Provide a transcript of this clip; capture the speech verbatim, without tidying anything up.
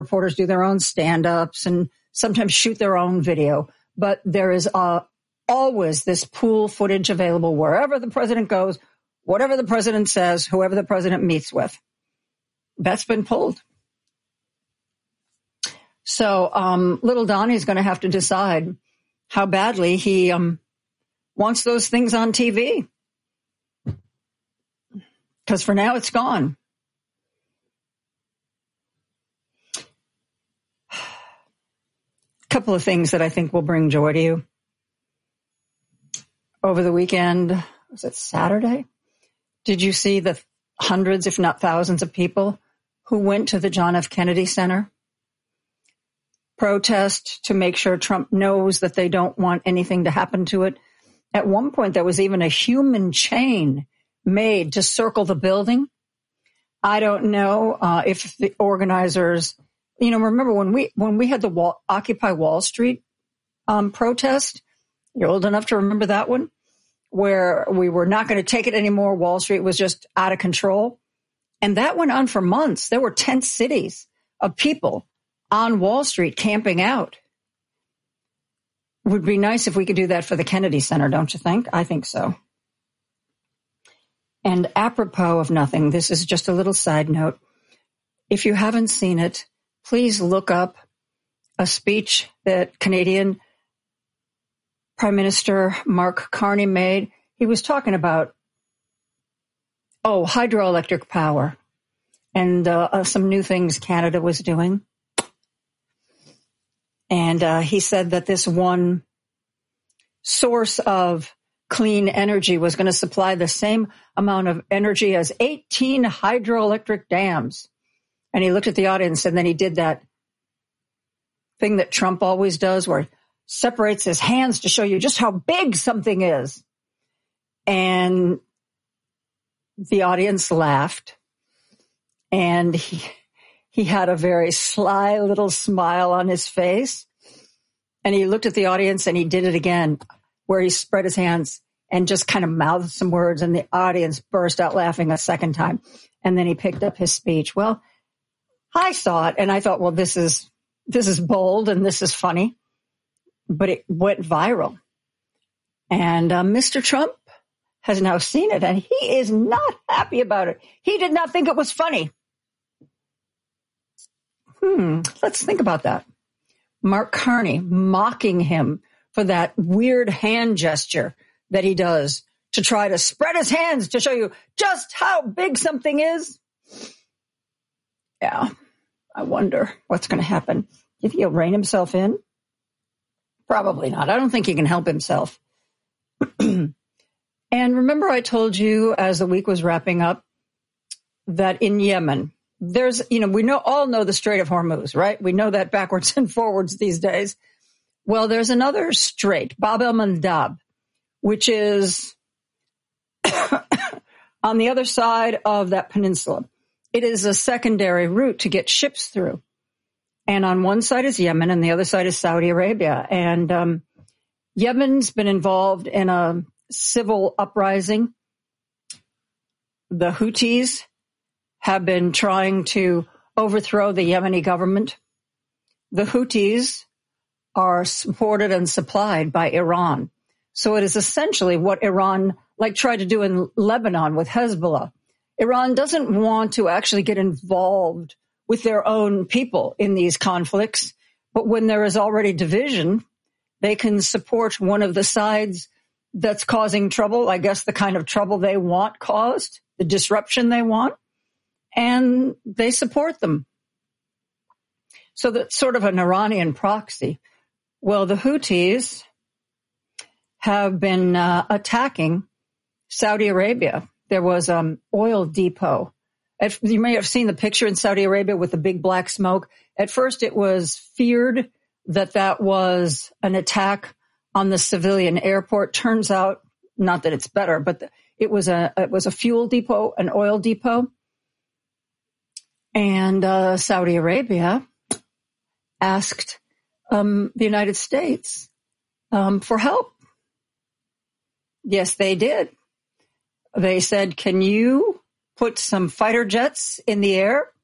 reporters do their own stand-ups and sometimes shoot their own video. But there is uh, always this pool footage available wherever the president goes, whatever the president says, whoever the president meets with. That's been pulled. So um, little Donnie's going to have to decide how badly he um, wants those things on T V. Because for now, it's gone. A couple of things that I think will bring joy to you. Over the weekend, was it Saturday? Did you see the hundreds, if not thousands of people who went to the John F. Kennedy Center? Protest to make sure Trump knows that they don't want anything to happen to it. At one point, there was even a human chain made to circle the building. I don't know uh, if the organizers, you know, remember when we when we had the wall, Occupy Wall Street um, protest? You're old enough to remember that one, where we were not going to take it anymore. Wall Street was just out of control. And that went on for months. There were tent cities of people on Wall Street camping out. It would be nice if we could do that for the Kennedy Center, don't you think? I think so. And apropos of nothing, this is just a little side note. If you haven't seen it, please look up a speech that Canadian Prime Minister Mark Carney made. He was talking about, oh, hydroelectric power and uh, uh, some new things Canada was doing. And uh, he said that this one source of clean energy was going to supply the same amount of energy as eighteen hydroelectric dams. And he looked at the audience, and then he did that thing that Trump always does, where he separates his hands to show you just how big something is. And the audience laughed. And he, he had a very sly little smile on his face. And he looked at the audience and he did it again, where he spread his hands and just kind of mouthed some words, and the audience burst out laughing a second time. And then he picked up his speech. Well, I saw it and I thought, well, this is, this is bold and this is funny, but it went viral. And uh, Mister Trump has now seen it and he is not happy about it. He did not think it was funny. Hmm, let's think about that. Mark Carney mocking him for that weird hand gesture that he does to try to spread his hands to show you just how big something is. Yeah, I wonder what's going to happen. Do you think he'll rein himself in? Probably not. I don't think he can help himself. And remember I told you as the week was wrapping up that in Yemen, there's, you know, we know all know the Strait of Hormuz, right? We know that backwards and forwards these days. Well, there's another strait, Bab el-Mandab, which is on the other side of that peninsula. It is a secondary route to get ships through. And on one side is Yemen and the other side is Saudi Arabia. And um, Yemen's been involved in a civil uprising. The Houthis have been trying to overthrow the Yemeni government. The Houthis are supported and supplied by Iran. So it is essentially what Iran like tried to do in Lebanon with Hezbollah. Iran doesn't want to actually get involved with their own people in these conflicts, but when there is already division, they can support one of the sides that's causing trouble, I guess the kind of trouble they want caused, the disruption they want, and they support them. So that's sort of an Iranian proxy. Well, the Houthis have been uh, attacking Saudi Arabia. There was an um, oil depot. At, you may have seen the picture in Saudi Arabia with the big black smoke. At first, it was feared that that was an attack on the civilian airport. Turns out, not that it's better, but the, it was a it was a fuel depot, an oil depot. And uh, Saudi Arabia asked um, the United States um, for help. Yes, they did. They said, can you put some fighter jets in the air